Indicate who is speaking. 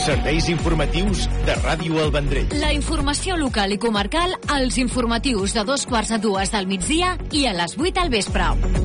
Speaker 1: Serveis informatius de Ràdio El Vendrell.
Speaker 2: La informació local i comarcal als informatius de 2:15 del migdia i a les 8 al vespre.